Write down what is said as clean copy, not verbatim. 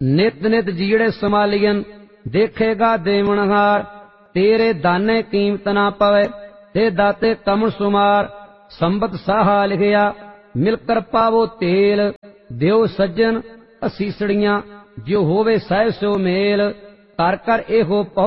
ਨਿਤ ਨਿਤ ਜੀੜੇ ਸਮਾਲੀਅਨ ਦੇਖੇਗਾ ਦੇਵਨਹਾਰ। ਤੇਰੇ ਦਾਨੇ ਕੀਮਤ ਨਾ ਪਵੇ ਤੇ ਦਾਤੇ ਕਮਲ ਸੁਮਾਰ। ਸੰਬਤ ਸਾਹਾ ਲਿਖਿਆ ਮਿਲ ਕਰ ਪਾਵੋ ਤੇਲ। ਦਿਓ ਸੱਜਣ ਅਸੀਸੜੀਆਂ ਜਿਉ ਹੋਵੇ ਸਹਿ ਸੋ ਮੇਲ। ਕਰ ਕਰ ਇਹੋ